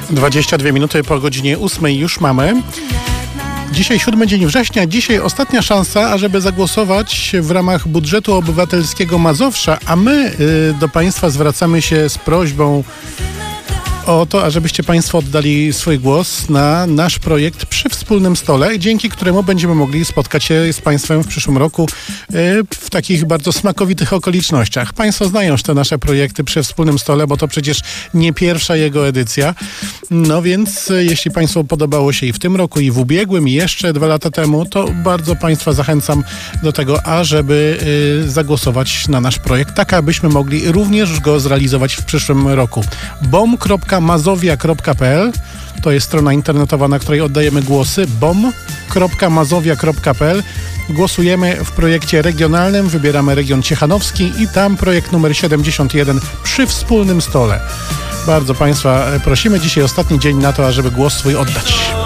22 minuty po godzinie 8 już mamy. Dzisiaj 7 dzień września, dzisiaj ostatnia szansa, ażeby zagłosować w ramach budżetu obywatelskiego Mazowsza, a my do Państwa zwracamy się z prośbą o to, ażebyście Państwo oddali swój głos na nasz projekt Przy Wspólnym Stole, dzięki któremu będziemy mogli spotkać się z Państwem w przyszłym roku w takich bardzo smakowitych okolicznościach. Państwo znają już te nasze projekty Przy Wspólnym Stole, bo to przecież nie pierwsza jego edycja. No więc jeśli Państwu podobało się i w tym roku, i w ubiegłym, i jeszcze 2 lata temu, to bardzo Państwa zachęcam do tego, ażeby zagłosować na nasz projekt, tak abyśmy mogli również go zrealizować w przyszłym roku. bom.mazowia.pl to jest strona internetowa, na której oddajemy głosy. bom.mazowia.pl. Głosujemy w projekcie regionalnym, wybieramy region ciechanowski i tam projekt numer 71 Przy Wspólnym Stole. Bardzo Państwa prosimy, dzisiaj ostatni dzień na to, ażeby głos swój oddać.